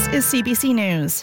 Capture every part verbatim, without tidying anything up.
This is C B C News.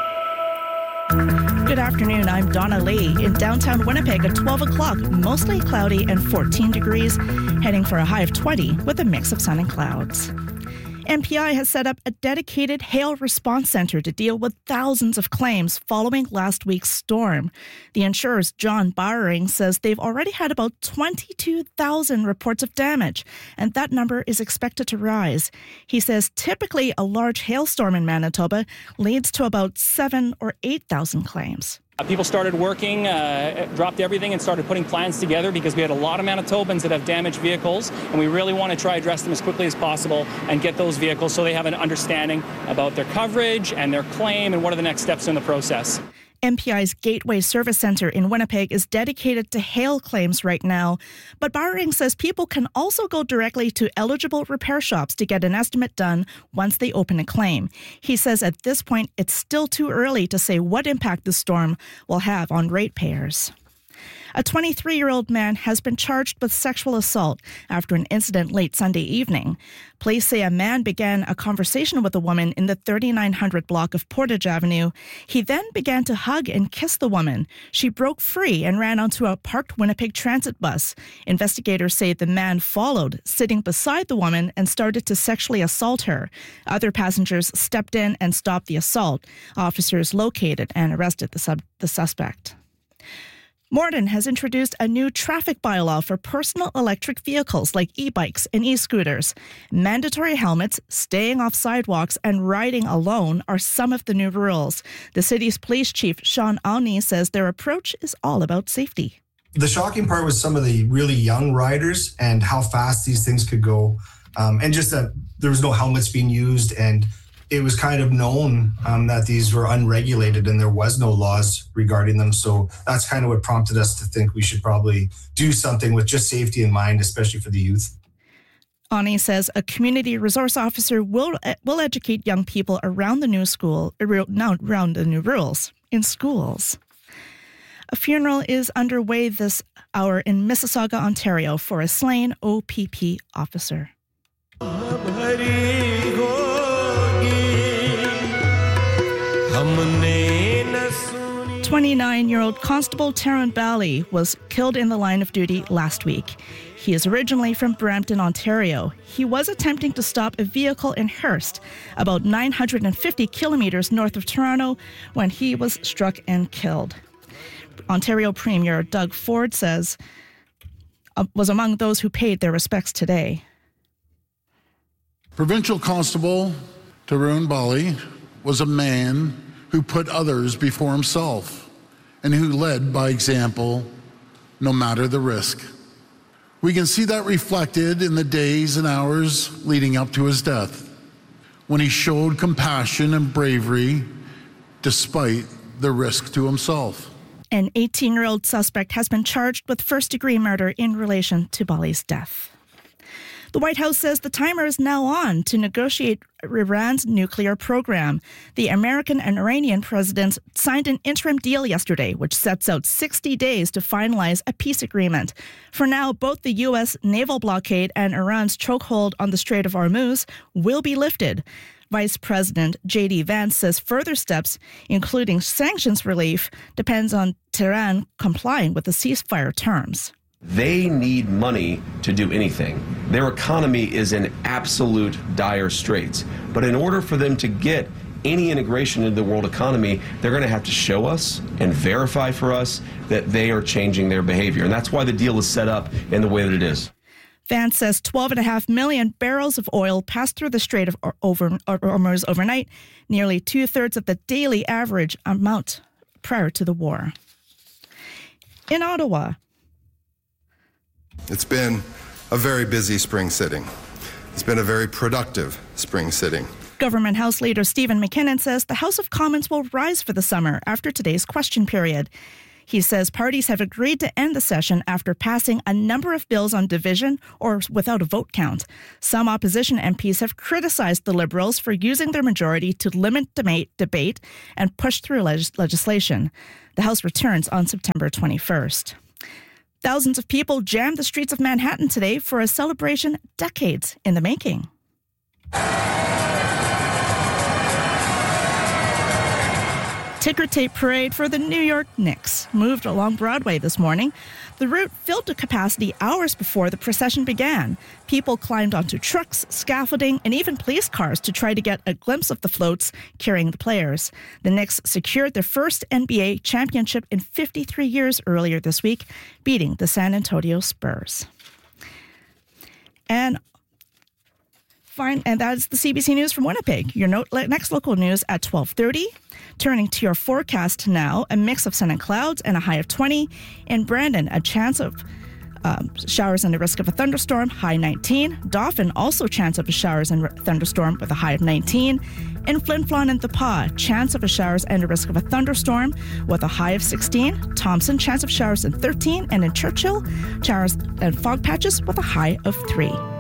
Good afternoon, I'm Donna Lee. In downtown Winnipeg at twelve o'clock, mostly cloudy and fourteen degrees, heading for a high of twenty with a mix of sun and clouds. M P I has set up a dedicated hail response center to deal with thousands of claims following last week's storm. The insurer's John Bowering says they've already had about twenty-two thousand reports of damage, and that number is expected to rise. He says typically a large hailstorm in Manitoba leads to about seven or eight thousand claims. People started working, uh, dropped everything and started putting plans together because we had a lot of Manitobans that have damaged vehicles, and we really want to try to address them as quickly as possible and get those vehicles so they have an understanding about their coverage and their claim and what are the next steps in the process. M P I's Gateway Service Centre in Winnipeg is dedicated to hail claims right now, but Bowering says people can also go directly to eligible repair shops to get an estimate done once they open a claim. He says at this point it's still too early to say what impact the storm will have on ratepayers. A twenty-three-year-old man has been charged with sexual assault after an incident late Sunday evening. Police say a man began a conversation with a woman in the thirty-nine hundred block of Portage Avenue. He then began to hug and kiss the woman. She broke free and ran onto a parked Winnipeg transit bus. Investigators say the man followed, sitting beside the woman, and started to sexually assault her. Other passengers stepped in and stopped the assault. Officers located and arrested the, sub- the suspect. Morden has introduced a new traffic bylaw for personal electric vehicles like e-bikes and e-scooters. Mandatory helmets, staying off sidewalks, and riding alone are some of the new rules. The city's police chief, Sean Awney, says their approach is all about safety. The shocking part was some of the really young riders and how fast these things could go, um, and just that there was no helmets being used, and it was kind of known um, that these were unregulated and there was no laws regarding them. So that's kind of what prompted us to think we should probably do something with just safety in mind, especially for the youth. Ani says a community resource officer will will educate young people around the new school, no, around the new rules in schools. A funeral is underway this hour in Mississauga, Ontario, for a slain O P P officer. twenty-nine-year-old Constable Taryn Bally was killed in the line of duty last week. He is originally from Brampton, Ontario. He was attempting to stop a vehicle in Hearst, about nine hundred fifty kilometres north of Toronto, when he was struck and killed. Ontario Premier Doug Ford says uh, was among those who paid their respects today. Provincial Constable Taryn Bally was a man who put others before himself and who led by example, no matter the risk. We can see that reflected in the days and hours leading up to his death, when he showed compassion and bravery despite the risk to himself. An eighteen-year-old suspect has been charged with first-degree murder in relation to Bally's death. The White House says the timer is now on to negotiate Iran's nuclear program. The American and Iranian presidents signed an interim deal yesterday, which sets out sixty days to finalize a peace agreement. For now, both the U S naval blockade and Iran's chokehold on the Strait of Hormuz will be lifted. Vice President J D Vance says further steps, including sanctions relief, depends on Tehran complying with the ceasefire terms. They need money to do anything. Their economy is in absolute dire straits. But in order for them to get any integration into the world economy, they're going to have to show us and verify for us that they are changing their behavior. And that's why the deal is set up in the way that it is. Vance says twelve point five million barrels of oil passed through the Strait of Hormuz overnight, nearly two-thirds of the daily average amount prior to the war. In Ottawa, it's been a very busy spring sitting. It's been a very productive spring sitting. Government House Leader Stephen McKinnon says the House of Commons will rise for the summer after today's question period. He says parties have agreed to end the session after passing a number of bills on division or without a vote count. Some opposition M Ps have criticized the Liberals for using their majority to limit debate, debate and push through leg- legislation. The House returns on September twenty-first. Thousands of people jammed the streets of Manhattan today for a celebration decades in the making. ticker tape parade for the New York Knicks moved along Broadway this morning. The route filled to capacity hours before the procession began. People climbed onto trucks, scaffolding, and even police cars to try to get a glimpse of the floats carrying the players. The Knicks secured their first N B A championship in fifty-three years earlier this week, beating the San Antonio Spurs. And Fine, and that's the C B C News from Winnipeg. Your no- next local news at twelve thirty. Turning to your forecast now, a mix of sun and clouds and a high of twenty. In Brandon, a chance of um, showers and a risk of a thunderstorm, high nineteen. Dauphin, also chance of a showers and r- thunderstorm with a high of nineteen. In Flin Flon and The Pas, chance of a showers and a risk of a thunderstorm with a high of sixteen. Thompson, chance of showers and thirteen. And in Churchill, showers and fog patches with a high of three.